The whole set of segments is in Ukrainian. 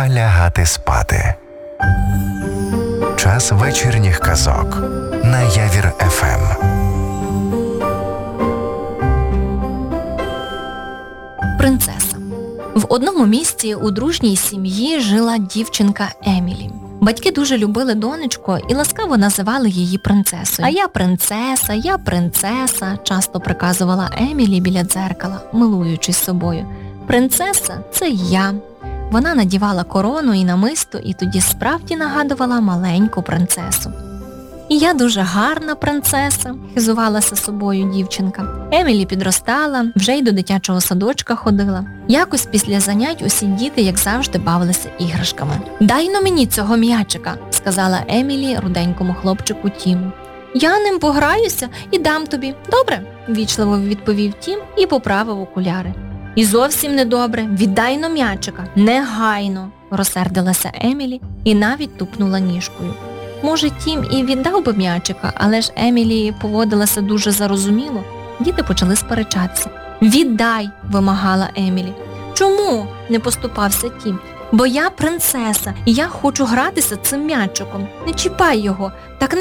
Пора лягати спати. Час вечірніх казок на Явір ФМ. Принцеса. В одному місті у дружній сім'ї жила дівчинка Емілі. Батьки дуже любили донечку і ласкаво називали її принцесою. Я принцеса, часто приказувала Емілі біля дзеркала, милуючись собою. Принцеса – це я. Вона надівала корону і намисто, і тоді справді нагадувала маленьку принцесу. І я дуже гарна принцеса, хизувалася собою дівчинка. Емілі підростала, вже й до дитячого садочка ходила. Якось після занять усі діти, як завжди, бавилися іграшками. «Дай-но мені цього м'ячика», – сказала Емілі руденькому хлопчику Тіму. «Я ним пограюся і дам тобі. Добре?» – ввічливо відповів Тім і поправив окуляри. «І зовсім не добре. Віддай-но м'ячика. Негайно», – розсердилася Емілі і навіть тупнула ніжкою. Може, Тім і віддав би м'ячика, але ж Емілі поводилася дуже зарозуміло. Діти почали сперечатися. «Віддай!» – вимагала Емілі. «Чому?» – не поступався Тім. «Бо я принцеса, і я хочу гратися цим м'ячиком. Не чіпай його. Так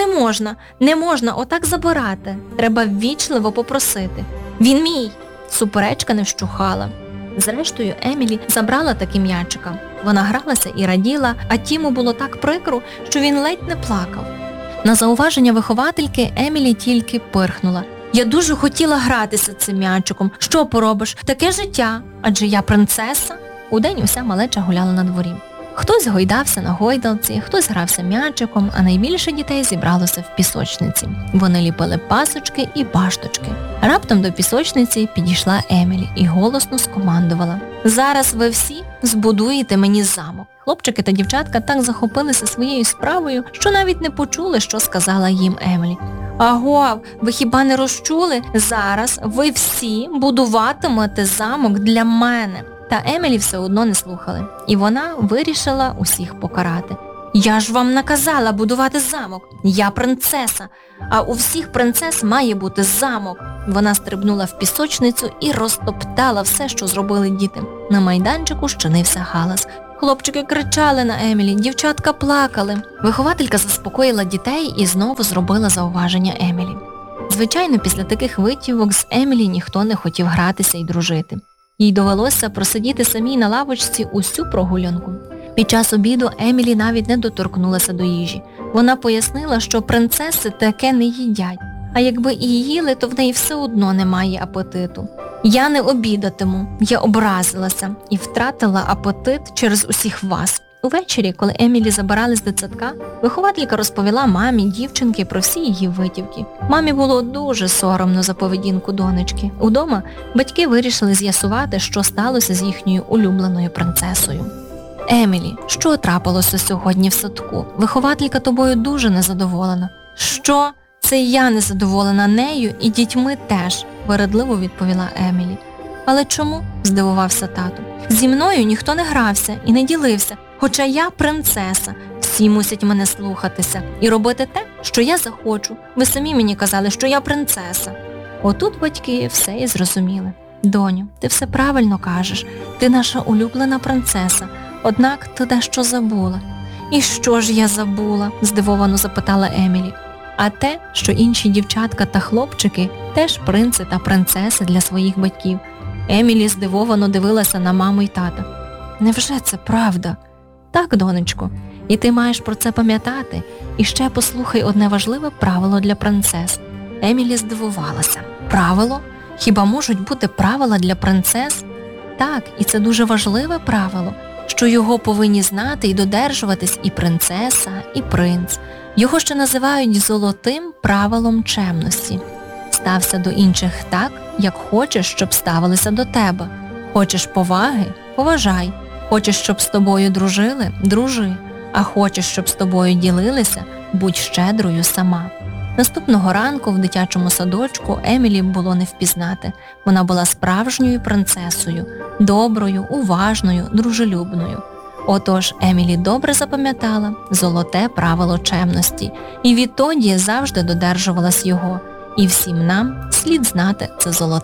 не можна отак забирати. Треба ввічливо попросити. Він мій!» Суперечка не вщухала. Зрештою, Емілі забрала таки м'ячика. Вона гралася і раділа, а Тіму було так прикро, що він ледь не плакав. На зауваження виховательки Емілі тільки пирхнула. «Я дуже хотіла гратися цим м'ячиком. Що поробиш? Таке життя. Адже я принцеса». Удень уся малеча гуляла на дворі. Хтось гойдався на гойдалці, хтось грався м'ячиком, а найбільше дітей зібралося в пісочниці. Вони ліпили пасочки і башточки. Раптом до пісочниці підійшла Емілі і голосно скомандувала. «Зараз ви всі збудуєте мені замок». Хлопчики та дівчатка так захопилися своєю справою, що навіть не почули, що сказала їм Емілі. «Агов, ви хіба не розчули? Зараз ви всі будуватимете замок для мене». Та Емілі все одно не слухали, і вона вирішила усіх покарати. «Я ж вам наказала будувати замок. Я принцеса, а у всіх принцес має бути замок». Вона стрибнула в пісочницю і розтоптала все, що зробили діти. На майданчику щинився галас. Хлопчики кричали на Емілі, дівчатка плакали. Вихователька заспокоїла дітей і знову зробила зауваження Емілі. Звичайно, після таких витівок з Емілі ніхто не хотів гратися і дружити. Їй довелося просидіти самій на лавочці усю прогулянку. Під час обіду Емілі навіть не доторкнулася до їжі. Вона пояснила, що принцеси таке не їдять, а якби і їли, то в неї все одно немає апетиту. «Я не обідатиму, я образилася і втратила апетит через усіх вас». Увечері, коли Емілі забирали з дитсадка, вихователька розповіла мамі дівчинки про всі її витівки. Мамі було дуже соромно за поведінку донечки. Удома батьки вирішили з'ясувати, що сталося з їхньою улюбленою принцесою. «Емілі, що трапилося сьогодні в садку? Вихователька тобою дуже незадоволена». «Що? Це я незадоволена нею і дітьми теж», – вередливо відповіла Емілі. «Але чому?» – здивувався тато. «Зі мною ніхто не грався і не ділився. Хоча я принцеса, всі мусять мене слухатися і робити те, що я захочу. Ви самі мені казали, що я принцеса». Отут батьки все і зрозуміли. «Доню, ти все правильно кажеш. Ти наша улюблена принцеса. Однак ти дещо забула». «І що ж я забула?» – здивовано запитала Емілі. «А те, що інші дівчатка та хлопчики теж принци та принцеси для своїх батьків». Емілі здивовано дивилася на маму й тата. «Невже це правда?» «Так, донечко, і ти маєш про це пам'ятати. І ще послухай одне важливе правило для принцес». Емілі здивувалася. «Правило? Хіба можуть бути правила для принцес?» «Так, і це дуже важливе правило, що його повинні знати і додержуватись і принцеса, і принц. Його ще називають золотим правилом чемності. Стався до інших так, як хочеш, щоб ставилися до тебе. Хочеш поваги – поважай. Хочеш, щоб з тобою дружили – дружи. А хочеш, щоб з тобою ділилися – будь щедрою сама». Наступного ранку в дитячому садочку Емілі було не впізнати. Вона була справжньою принцесою, доброю, уважною, дружелюбною. Отож, Емілі добре запам'ятала золоте правило чемності і відтоді завжди додержувалась його. І всім нам слід знати це золоте